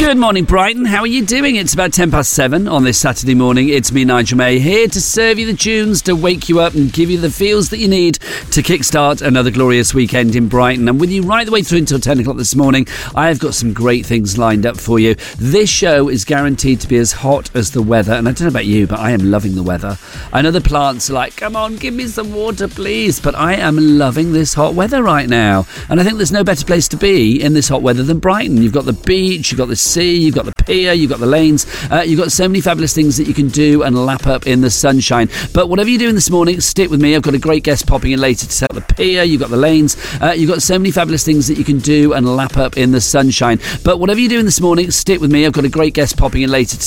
Good morning, Brighton. How are you doing? It's about 7:10 on this Saturday morning. It's me, Nigel May, here to serve you the tunes, to wake you up and give you the feels that you need to kickstart another glorious weekend in Brighton. I'm with you right the way through until 10 o'clock this morning. I have got some great things lined up for you. This show is guaranteed to be as hot as the weather, and I don't know about you, but I am loving the weather. I know the plants are like, come on, give me some water, please, but I am loving this hot weather right now, and I think there's no better place to be in this hot weather than Brighton. You've got the beach, you've got the sea, you've got the pier, you've got the lanes, you've got so many fabulous things that you can do and lap up in the sunshine. But whatever you're doing this morning, stick with me. I've got a great guest popping in later to set up the pier, you've got the lanes, you've got so many fabulous things that you can do and lap up in the sunshine. But whatever you're doing this morning, stick with me. I've got a great guest popping in later to